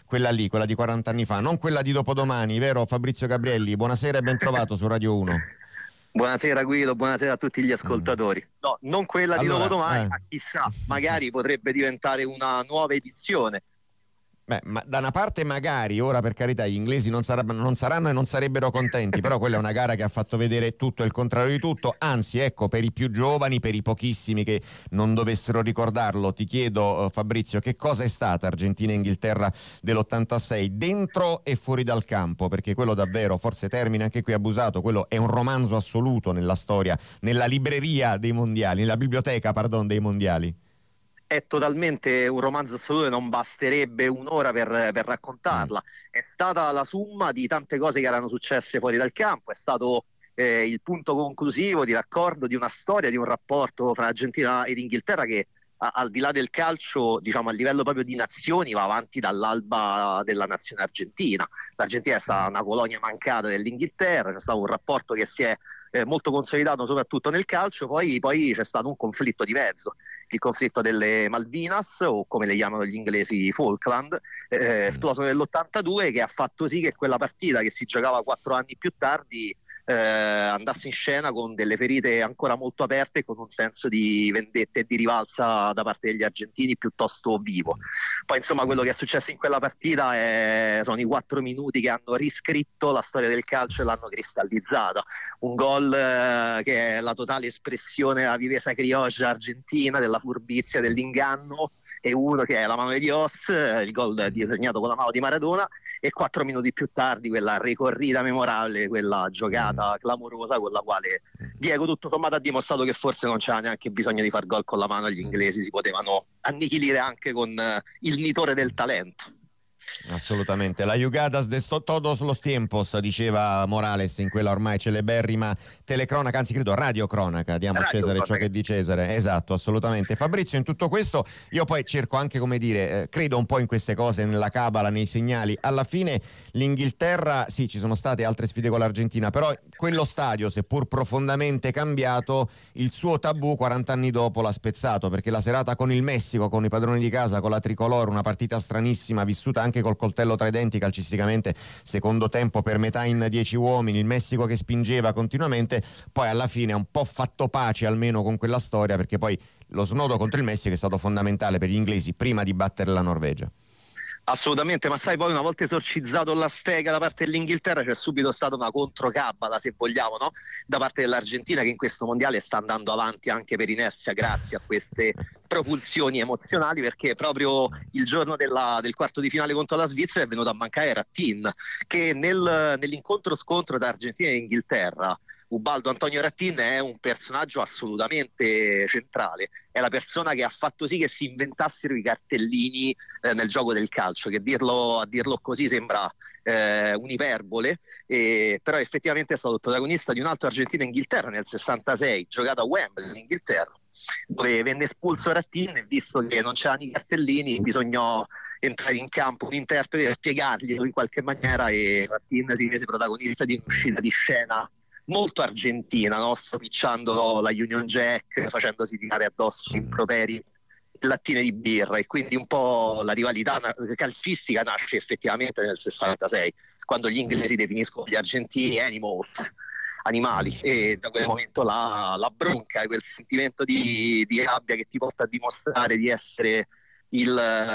quella lì, quella di 40 anni fa, non quella di dopodomani, vero Fabrizio Gabrielli? Buonasera e ben trovato su Radio 1. Buonasera Guido, buonasera a tutti gli ascoltatori. No, non quella di dopodomani, ma chissà, magari potrebbe diventare una nuova edizione. Beh, ma da una parte magari, ora per carità gli inglesi non saranno e non sarebbero contenti, però quella è una gara che ha fatto vedere tutto e il contrario di tutto, anzi ecco, per i più giovani, per i pochissimi che non dovessero ricordarlo, ti chiedo Fabrizio, che cosa è stata Argentina e Inghilterra dell'86 dentro e fuori dal campo, perché quello davvero, forse termine anche qui abusato, quello è un romanzo assoluto nella storia, nella libreria dei mondiali, nella biblioteca, dei mondiali. È totalmente un romanzo assoluto e non basterebbe un'ora per raccontarla. È stata la somma di tante cose che erano successe fuori dal campo, è stato il punto conclusivo di raccordo di una storia, di un rapporto fra Argentina ed Inghilterra che al di là del calcio, diciamo a livello proprio di nazioni, va avanti dall'alba della nazione argentina. L'Argentina è stata una colonia mancata dell'Inghilterra, c'è stato un rapporto che si è molto consolidato soprattutto nel calcio, poi c'è stato un conflitto di mezzo, il conflitto delle Malvinas, o come le chiamano gli inglesi Falkland, esploso nell'82, che ha fatto sì che quella partita che si giocava 4 anni più tardi andasse in scena con delle ferite ancora molto aperte e con un senso di vendetta e di rivalsa da parte degli argentini piuttosto vivo. Poi insomma quello che è successo in quella partita sono i 4 minuti che hanno riscritto la storia del calcio e l'hanno cristallizzata. Un gol che è la totale espressione della viveza criolla argentina, della furbizia, dell'inganno, e uno che è la mano di Dios, il gol disegnato con la mano di Maradona, e 4 minuti più tardi quella ricorrita memorabile, quella giocata clamorosa con la quale Diego tutto sommato ha dimostrato che forse non c'era neanche bisogno di far gol con la mano, gli inglesi si potevano annichilire anche con il nitore del talento. Assolutamente, la jugadas de todos los tiempos, diceva Morales in quella ormai celeberrima telecronaca, anzi credo radiocronaca, diamo a Cesare ciò che è di Cesare. Esatto, assolutamente. Fabrizio, in tutto questo io poi cerco anche, come dire, credo un po' in queste cose, nella cabala, nei segnali. Alla fine l'Inghilterra, sì, ci sono state altre sfide con l'Argentina, però quello stadio, seppur profondamente cambiato, il suo tabù 40 anni dopo l'ha spezzato, perché la serata con il Messico, con i padroni di casa, con la tricolore, una partita stranissima, vissuta anche col coltello tra i denti calcisticamente, secondo tempo per metà in 10 uomini, il Messico che spingeva continuamente, poi alla fine ha un po' fatto pace almeno con quella storia, perché poi lo snodo contro il Messico è stato fondamentale per gli inglesi prima di battere la Norvegia. Assolutamente, ma sai, poi una volta esorcizzato l'Azteca da parte dell'Inghilterra c'è subito stata una controcabala, se vogliamo, no? Da parte dell'Argentina, che in questo mondiale sta andando avanti anche per inerzia grazie a queste propulsioni emozionali, perché proprio il giorno del quarto di finale contro la Svizzera è venuto a mancare Rattin, che nell'incontro scontro da Argentina e Inghilterra, Ubaldo Antonio Rattin è un personaggio assolutamente centrale, è la persona che ha fatto sì che si inventassero i cartellini nel gioco del calcio, che a dirlo così sembra un'iperbole, però effettivamente è stato il protagonista di un altro Argentina-Inghilterra nel 66, giocato a Wembley in Inghilterra, dove venne espulso Rattin, e visto che non c'erano i cartellini bisognò entrare in campo un interprete per spiegarglielo in qualche maniera, e Rattin si rese protagonista di un'uscita di scena molto argentina, no? Stropicciando la Union Jack, facendosi tirare addosso improperi e lattine di birra, e quindi un po' la rivalità calcistica nasce effettivamente nel 66, quando gli inglesi definiscono gli argentini animals, animali, e da quel momento la bronca, quel sentimento di rabbia che ti porta a dimostrare di essere il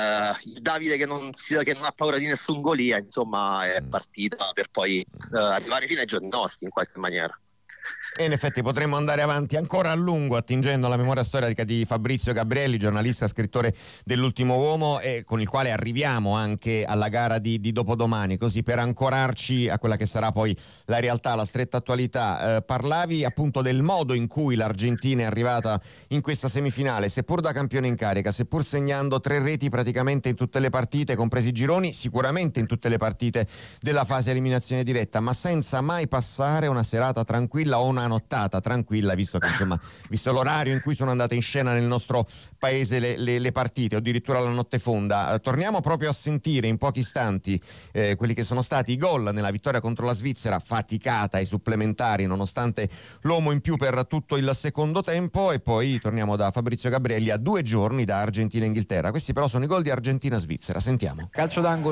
Davide che non ha paura di nessun Golia, insomma, è partita per poi arrivare fino ai giorni nostri in qualche maniera. E in effetti potremmo andare avanti ancora a lungo attingendo alla memoria storica di Fabrizio Gabrielli, giornalista, scrittore dell'Ultimo Uomo, e con il quale arriviamo anche alla gara di dopodomani, così per ancorarci a quella che sarà poi la realtà, la stretta attualità. Parlavi appunto del modo in cui l'Argentina è arrivata in questa semifinale, seppur da campione in carica, seppur segnando 3 reti praticamente in tutte le partite, compresi i gironi, sicuramente in tutte le partite della fase eliminazione diretta, ma senza mai passare una serata tranquilla o una nottata tranquilla, visto che insomma, visto l'orario in cui sono andate in scena nel nostro paese le partite, o addirittura la notte fonda. Torniamo proprio a sentire in pochi istanti quelli che sono stati i gol nella vittoria contro la Svizzera, faticata ai supplementari nonostante l'uomo in più per tutto il secondo tempo, e poi torniamo da Fabrizio Gabrielli a 2 giorni da Argentina-Inghilterra. Questi però sono i gol di Argentina-Svizzera, sentiamo. Calcio d'angolo